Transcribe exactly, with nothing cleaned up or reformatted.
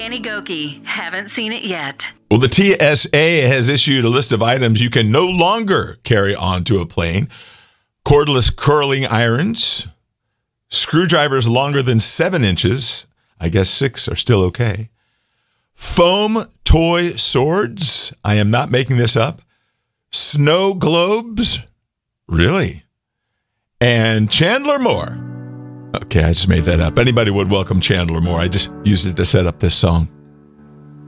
Annie Gokey. Haven't seen it yet. Well, the T S A has issued a list of items you can no longer carry onto a plane. Cordless curling irons, screwdrivers longer than seven inches. I guess six are still okay. Foam toy swords. I am not making this up. Snow globes. Really? And Chandler Moore. Okay, I just made that up. Anybody would welcome Chandler Moore. I just used it to set up this song.